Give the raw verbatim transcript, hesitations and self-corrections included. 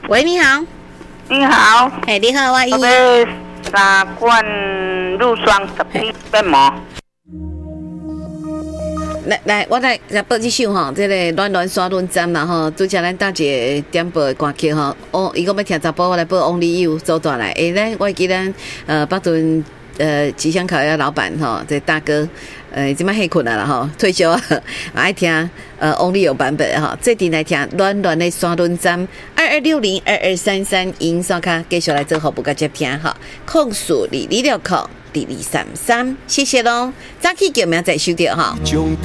喂，你好。 你好。 哎，你好，我依。 我三罐乳霜十片面膜。 来来，我来来播一首吼，这个暖暖刷轮站啦吼，拄则咱搭一个点播的歌曲吼。哦，伊讲要听查甫，我来播 Only You 走大来。诶，咱我记咱呃北屯呃吉祥烤鸭老板吼，这大哥呃即摆黑困啊啦吼，退休啊，爱听呃 Only You 版本吼，最近来听暖暖的刷轮站二二六零二二三三银刷卡继续来做服务甲接听吼，控诉二二六控。二二三三，谢谢喽！早起叫名再收掉哈。